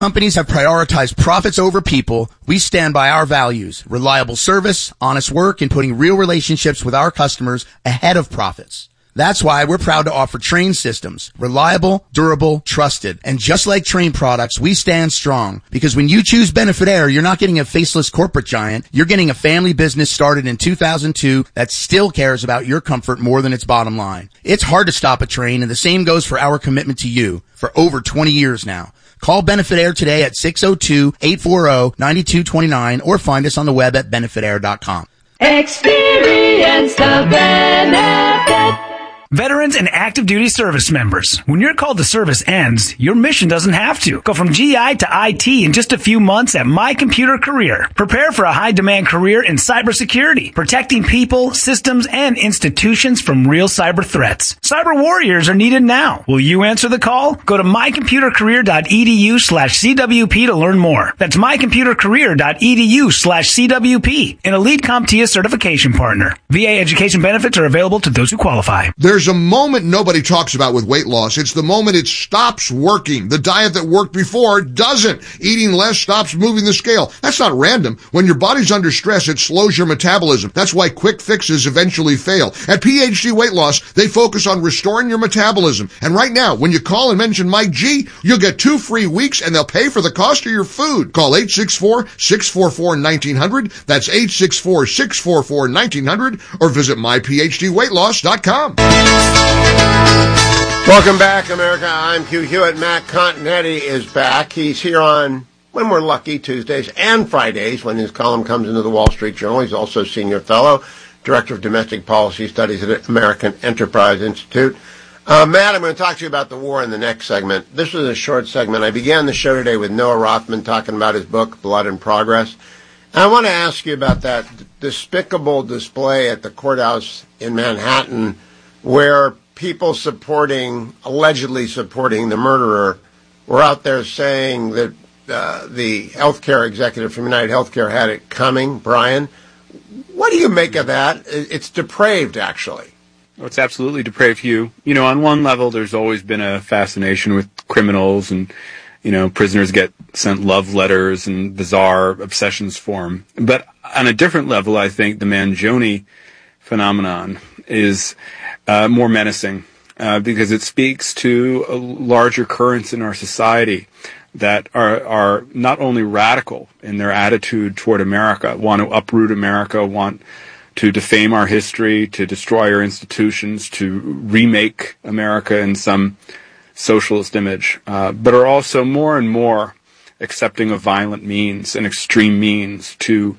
Companies have prioritized profits over people. We stand by our values, reliable service, honest work, and putting real relationships with our customers ahead of profits. That's why we're proud to offer Trane systems. Reliable, durable, trusted. And just like Trane products, we stand strong. Because when you choose Benefit Air, you're not getting a faceless corporate giant. You're getting a family business started in 2002 that still cares about your comfort more than its bottom line. It's hard to stop a Trane, and the same goes for our commitment to you for over 20 years now. Call Benefit Air today at 602-840-9229 or find us on the web at benefitair.com. Experience the benefit. Veterans and active duty service members, when your call to service ends, your mission doesn't have to. Go from GI to IT in just a few months at My Computer Career. Prepare for a high-demand career in cybersecurity, protecting people, systems, and institutions from real cyber threats. Cyber warriors are needed now. Will you answer the call? Go to mycomputercareer.edu/CWP to learn more. That's mycomputercareer.edu/CWP, an Elite CompTIA certification partner. VA education benefits are available to those who qualify. There's a moment nobody talks about with weight loss. It's the moment it stops working. The diet that worked before doesn't. Eating less stops moving the scale. That's not random. When your body's under stress, it slows your metabolism. That's why quick fixes eventually fail. At PhD Weight Loss, they focus on restoring your metabolism. And right now, when you call and mention Mike G, you'll get 2 free weeks and they'll pay for the cost of your food. Call 864-644-1900. That's 864-644-1900 or visit myphdweightloss.com. Welcome back, America. I'm Hugh Hewitt. Matt Continetti is back. He's here on, when we're lucky, Tuesdays and Fridays when his column comes into the Wall Street Journal. He's also Senior Fellow, Director of Domestic Policy Studies at American Enterprise Institute. Matt, I'm going to talk to you about the war in the next segment. This was a short segment. I began the show today with Noah Rothman talking about his book, Blood and Progress. And I want to ask you about that despicable display at the courthouse in Manhattan where people allegedly supporting the murderer, were out there saying that the healthcare executive from United Healthcare had it coming. Brian, what do you make of that? It's depraved, actually. Well, it's absolutely depraved, Hugh. You know, on one level, there's always been a fascination with criminals and, you know, prisoners get sent love letters and bizarre obsessions for them. But on a different level, I think the Mangione phenomenon is more menacing because it speaks to a larger currents in our society that are not only radical in their attitude toward America, want to uproot America, want to defame our history, to destroy our institutions, to remake America in some socialist image, but are also more and more accepting of violent means and extreme means to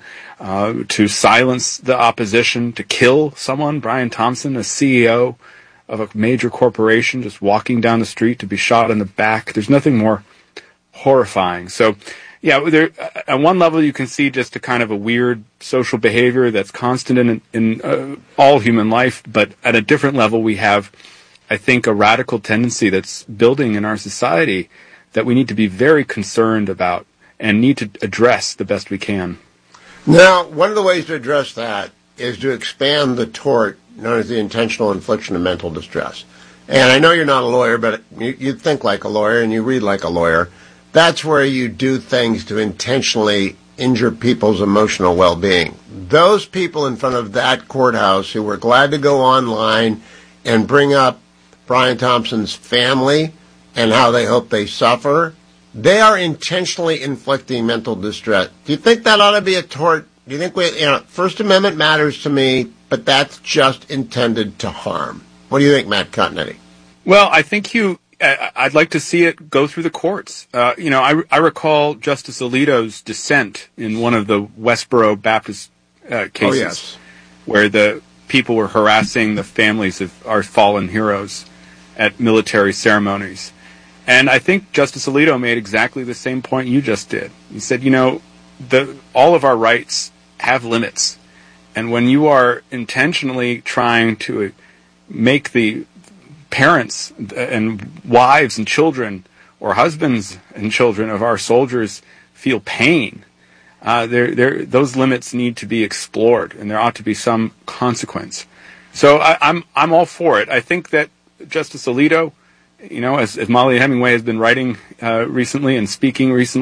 silence the opposition, to kill someone. Brian Thompson, a CEO of a major corporation, just walking down the street to be shot in the back. There's nothing more horrifying. So, yeah, at one level you can see just a kind of a weird social behavior that's constant in all human life, but at a different level we have, I think, a radical tendency that's building in our society that we need to be very concerned about and need to address the best we can. Now, one of the ways to address that is to expand the tort known as the intentional infliction of mental distress. And I know you're not a lawyer, but you think like a lawyer and you read like a lawyer. That's where you do things to intentionally injure people's emotional well-being. Those people in front of that courthouse who were glad to go online and bring up Brian Thompson's family and how they hope they suffer, they are intentionally inflicting mental distress. Do you think that ought to be a tort? Do you think First Amendment matters to me, but that's just intended to harm? What do you think, Matt Continetti? Well, I think I'd like to see it go through the courts. I recall Justice Alito's dissent in one of the Westboro Baptist cases, where the people were harassing the families of our fallen heroes at military ceremonies. And I think Justice Alito made exactly the same point you just did. He said, all of our rights have limits. And when you are intentionally trying to make the parents and wives and children or husbands and children of our soldiers feel pain, those limits need to be explored, and there ought to be some consequence. So I'm all for it. I think that Justice Alito as Molly Hemingway has been writing recently and speaking recently,